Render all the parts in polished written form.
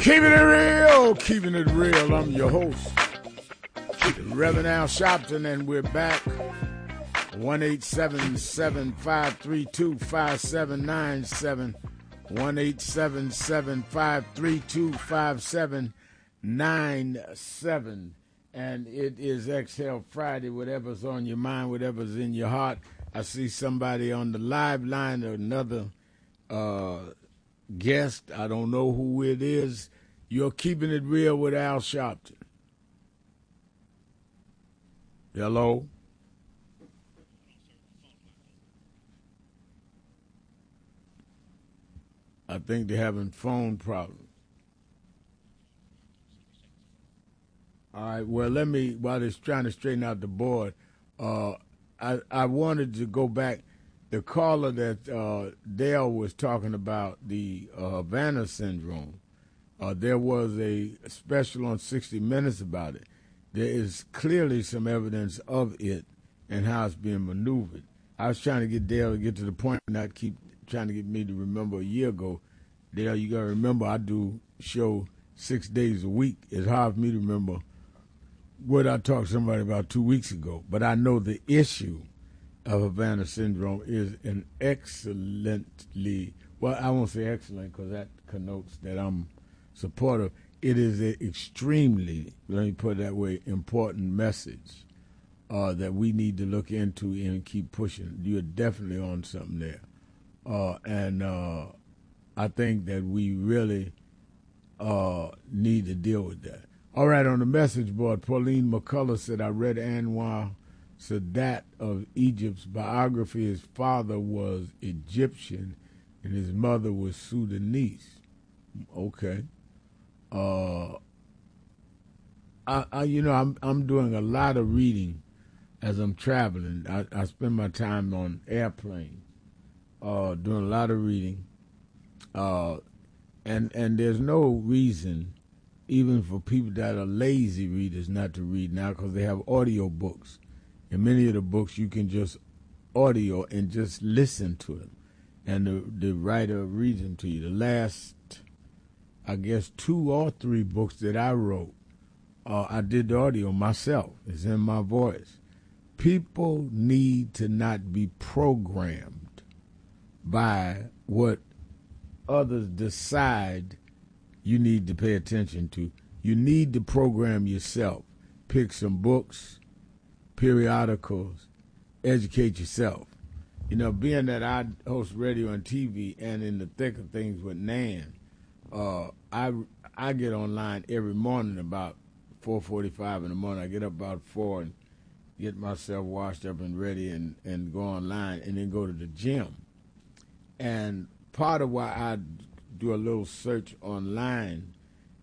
Keeping it real, keeping it real. I'm your host, Reverend Al Sharpton, and we're back. 1-877-532-5797. 1-877-532-5797. And it is Exhale Friday. Whatever's on your mind, whatever's in your heart. I see somebody on the live line, another guest. I don't know who it is. You're keeping it real with Al Sharpton. Hello? I think they're having phone problems. All right, well, let me, while it's trying to straighten out the board, I wanted to go back. The caller that Dale was talking about, the Havana syndrome, there was a special on 60 Minutes about it. There is clearly some evidence of it and how it's being maneuvered. I was trying to get Dale to get to the point and not keep trying to get me to remember a year ago. Dale, you got to remember I do show 6 days a week. It's hard for me to remember what I talked to somebody about 2 weeks ago. But I know the issue of Havana syndrome is an excellently, well, I won't say excellent because that connotes that I'm supportive. It is an extremely, let me put it that way, important message that we need to look into and keep pushing. You're definitely on something there. And I think that we really need to deal with that. All right, on the message board, Pauline McCullough said, I read Anwar Sadat of Egypt's biography. His father was Egyptian and his mother was Sudanese. Okay. I'm doing a lot of reading as I'm traveling. I spend my time on airplanes, doing a lot of reading. And there's no reason, even for people that are lazy readers, not to read now because they have audio books. And many of the books you can just audio and just listen to them. And the writer reads them to you. The last, I guess, 2 or 3 books that I wrote, I did the audio myself. It's in my voice. People need to not be programmed by what others decide you need to pay attention to. You need to program yourself. Pick some books, periodicals, educate yourself. You know, being that I host radio and TV and in the thick of things with Nan, I get online every morning about 4:45 in the morning. I get up about 4 and get myself washed up and ready and go online and then go to the gym. And part of why I do a little search online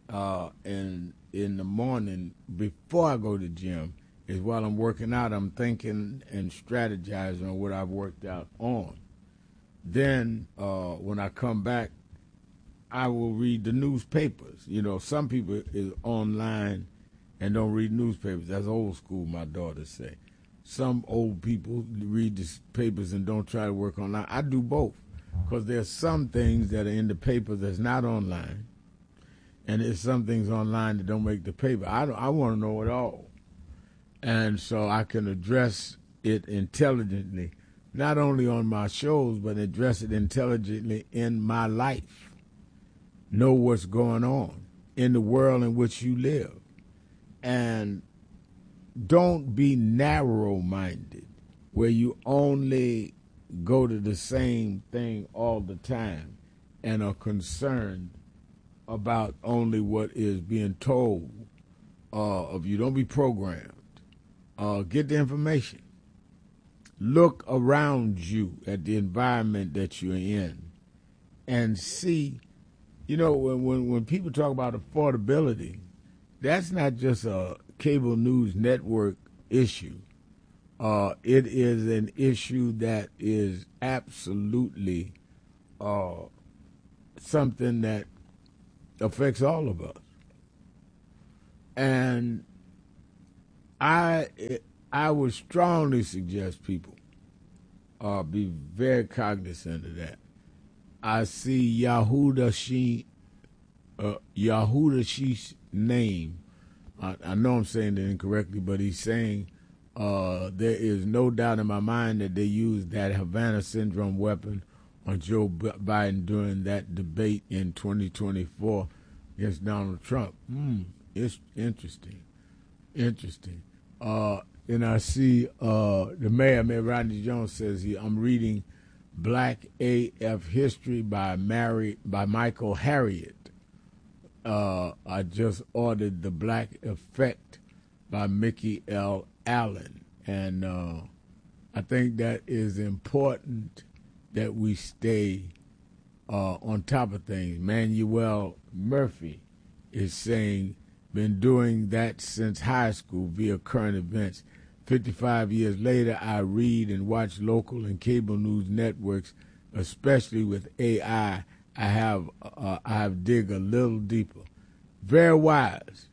and in the morning before I go to the gym is while I'm working out, I'm thinking and strategizing on what I've worked out on. Then when I come back, I will read the newspapers. You know, some people is online and don't read newspapers. That's old school, my daughters say. Some old people read the papers and don't try to work online. I do both because there's some things that are in the paper that's not online, and there's some things online that don't make the paper. I want to know it all. And so I can address it intelligently, not only on my shows, but address it intelligently in my life. Know what's going on in the world in which you live. And don't be narrow-minded, where you only go to the same thing all the time and are concerned about only what is being told of you. Don't be programmed. Get the information. Look around you at the environment that you're in and see, you know, when people talk about affordability, that's not just a cable news network issue. It is an issue that is absolutely something that affects all of us. And I would strongly suggest people be very cognizant of that. I see Yehuda Yahuda Shish's name. I know I'm saying it incorrectly, but he's saying there is no doubt in my mind that they used that Havana Syndrome weapon on Joe Biden during that debate in 2024 against Donald Trump. It's interesting. Interesting. And I see the mayor, Rodney Jones, says I'm reading Black AF History by Michael Harriot. I just ordered The Black Effect by Mickey L. Allen. And I think that is important that we stay on top of things. Manuel Murphy is saying, been doing that since high school via current events. 55 years later, I read and watch local and cable news networks, especially with AI. I have dig a little deeper. Very wise,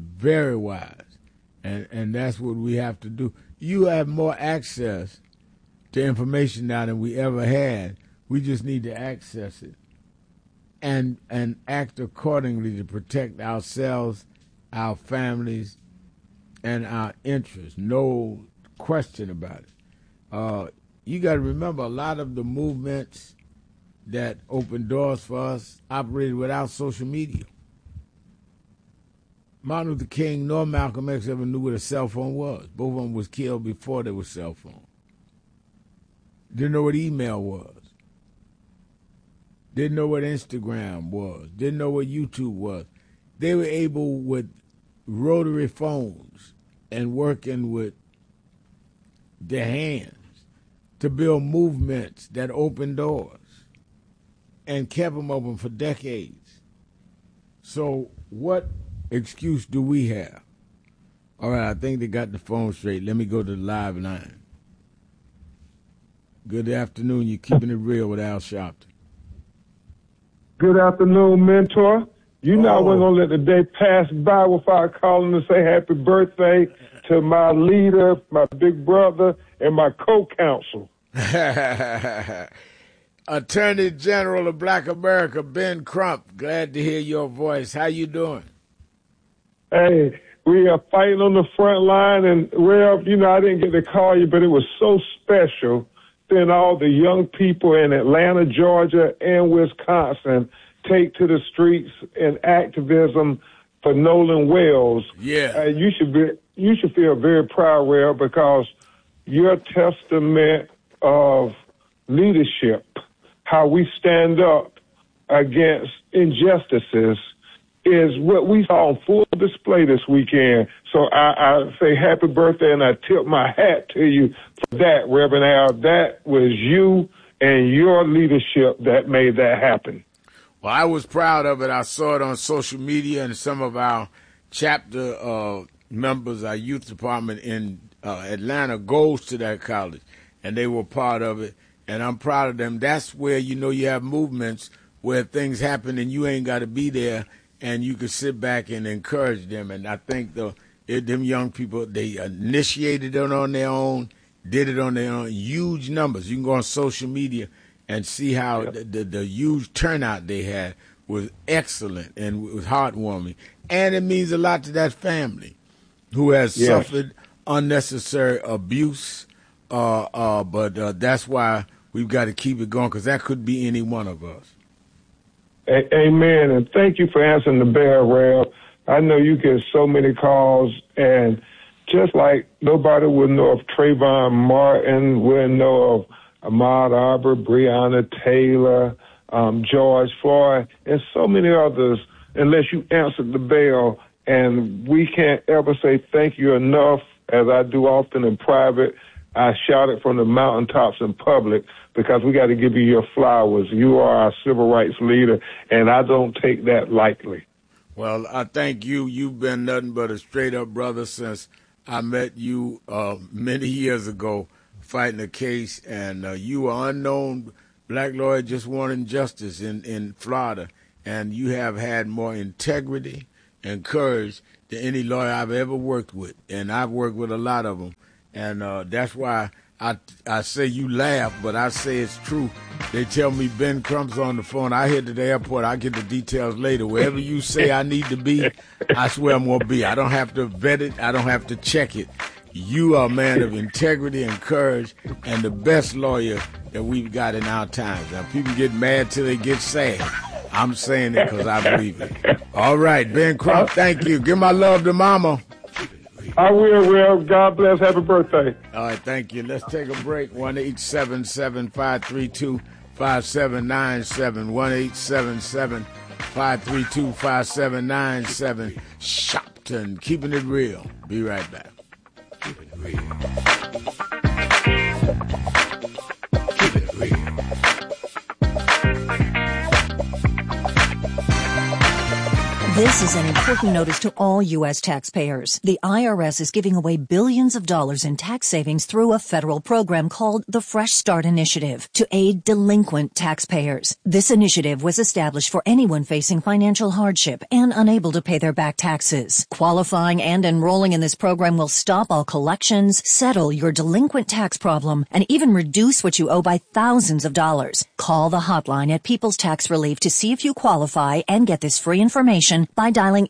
and that's what we have to do. You have more access to information now than we ever had. We just need to access it and act accordingly to protect ourselves, our families, and our interests. No question about it. You got to remember, a lot of the movements that opened doors for us operated without social media. Martin Luther King nor Malcolm X ever knew what a cell phone was. Both of them was killed before there was cell phone. Didn't know what email was. Didn't know what Instagram was. Didn't know what YouTube was. They were able, with rotary phones and working with their hands, to build movements that opened doors and kept them open for decades. So what excuse do we have? All right, I think they got the phone straight. Let me go to the live line. Good afternoon. You're keeping it real with Al Sharpton. Good afternoon, mentor. You know I wasn't going to let the day pass by without calling to say happy birthday to my leader, my big brother, and my co-counsel. Attorney General of Black America, Ben Crump. Glad to hear your voice. How you doing? Hey, we are fighting on the front line, and well, I didn't get to call you, but it was so special seeing all the young people in Atlanta, Georgia, and Wisconsin take to the streets in activism for Nolan Wells. Yeah, you should feel very proud, Rail, because your testament of leadership, how we stand up against injustices, is what we saw on full display this weekend. So I say happy birthday, and I tip my hat to you for that, Reverend Al. That was you and your leadership that made that happen. Well, I was proud of it. I saw it on social media, and some of our chapter members, our youth department in Atlanta, goes to that college, and they were part of it, and I'm proud of them. That's where, you have movements where things happen and you ain't got to be there, and you can sit back and encourage them. And I think them young people, they initiated it on their own, did it on their own, huge numbers. You can go on social media and see how the huge turnout they had was excellent and it was heartwarming. And it means a lot to that family who has suffered unnecessary abuse. But that's why we've got to keep it going, because that could be any one of us. Amen. And thank you for answering the bell, Rail. I know you get so many calls, and just like nobody would know of Trayvon Martin, wouldn't know of Ahmaud Arbery, Breonna Taylor, George Floyd, and so many others, unless you answered the bell. And we can't ever say thank you enough, as I do often in private. I shout it from the mountaintops in public, because we got to give you your flowers. You are our civil rights leader, and I don't take that lightly. Well, I thank you. You've been nothing but a straight-up brother since I met you many years ago fighting a case, and you were unknown black lawyer just wanting justice in Florida, and you have had more integrity and courage than any lawyer I've ever worked with, and I've worked with a lot of them. And that's why I say you laugh, but I say it's true. They tell me Ben Crump's on the phone. I head to the airport. I get the details later. Wherever you say I need to be, I swear I'm going to be. I don't have to vet it. I don't have to check it. You are a man of integrity and courage and the best lawyer that we've got in our times. Now, people get mad till they get sad. I'm saying it because I believe it. All right, Ben Crump, thank you. Give my love to Mama. I will. God bless. Happy birthday. All right, thank you. Let's take a break. 1-877-532-5797. 1-877-532-5797. Shopton, keeping it real. Be right back. Keep it real. Keep it real. This is an important notice to all U.S. taxpayers. The IRS is giving away billions of dollars in tax savings through a federal program called the Fresh Start Initiative to aid delinquent taxpayers. This initiative was established for anyone facing financial hardship and unable to pay their back taxes. Qualifying and enrolling in this program will stop all collections, settle your delinquent tax problem, and even reduce what you owe by thousands of dollars. Call the hotline at People's Tax Relief to see if you qualify and get this free information by dialing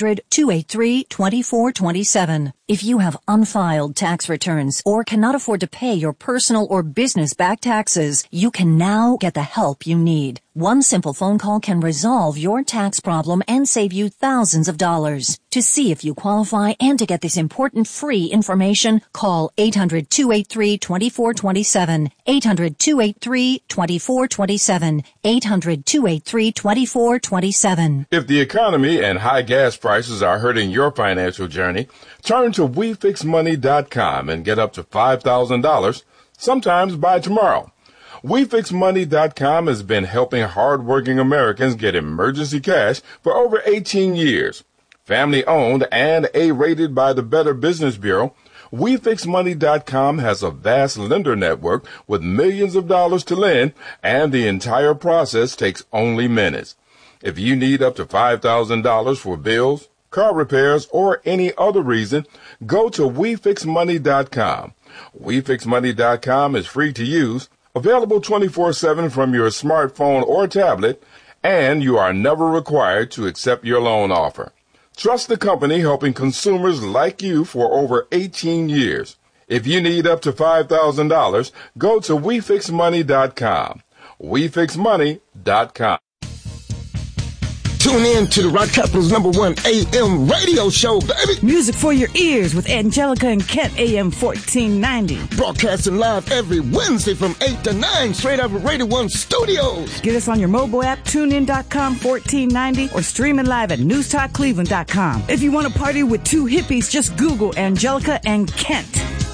800-283-2427. If you have unfiled tax returns or cannot afford to pay your personal or business back taxes, you can now get the help you need. One simple phone call can resolve your tax problem and save you thousands of dollars. To see if you qualify and to get this important free information, call 800-283-2427. 800-283-2427. 800-283-2427. If the economy and high gas prices are hurting your financial journey, turn to WeFixMoney.com and get up to $5,000, sometimes by tomorrow. WeFixMoney.com has been helping hardworking Americans get emergency cash for over 18 years. Family owned and A-rated by the Better Business Bureau, WeFixMoney.com has a vast lender network with millions of dollars to lend, and the entire process takes only minutes. If you need up to $5,000 for bills, car repairs, or any other reason, go to WeFixMoney.com. WeFixMoney.com is free to use, available 24/7 from your smartphone or tablet, and you are never required to accept your loan offer. Trust the company helping consumers like you for over 18 years. If you need up to $5,000, go to WeFixMoney.com. WeFixMoney.com. Tune in to the Rock Capital's #1 AM radio show, baby. Music for your ears with Angelica and Kent, AM 1490. Broadcasting live every Wednesday from 8 to 9, straight out of Radio 1 Studios. Get us on your mobile app, tunein.com 1490, or streaming live at newstalkcleveland.com. If you want to party with two hippies, just Google Angelica and Kent.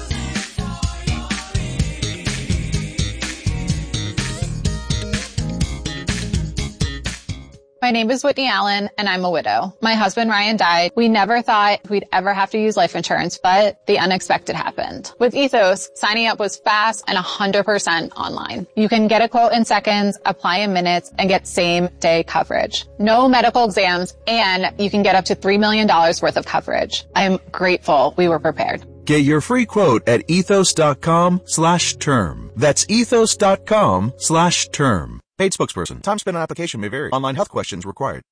My name is Whitney Allen, and I'm a widow. My husband, Ryan, died. We never thought we'd ever have to use life insurance, but the unexpected happened. With Ethos, signing up was fast and 100% online. You can get a quote in seconds, apply in minutes, and get same-day coverage. No medical exams, and you can get up to $3 million worth of coverage. I am grateful we were prepared. Get your free quote at ethos.com/term. That's ethos.com/term. Paid spokesperson. Time spent on application may vary. Online health questions required.